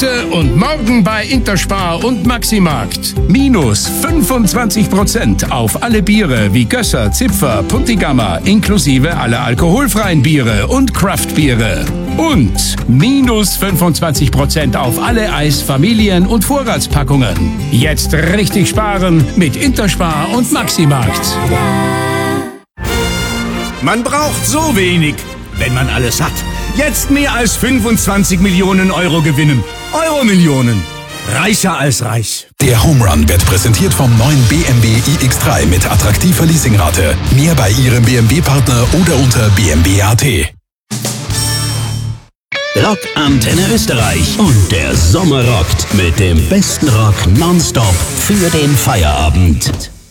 Heute und morgen bei Interspar und Maximarkt. Minus 25% auf alle Biere wie Gösser, Zipfer, Puntigammer, inklusive alle alkoholfreien Biere und Craftbiere. Und minus 25% auf alle Eis-, Familien- und Vorratspackungen. Jetzt richtig sparen mit Interspar und Maximarkt. Man braucht so wenig, wenn man alles hat. Jetzt mehr als 25 Millionen Euro gewinnen. Euro-Millionen. Reicher als reich. Der Home Run wird präsentiert vom neuen BMW iX3 mit attraktiver Leasingrate. Mehr bei Ihrem BMW-Partner oder unter bmw.at. Rock Antenne Österreich und der Sommer rockt mit dem besten Rock nonstop für den Feierabend.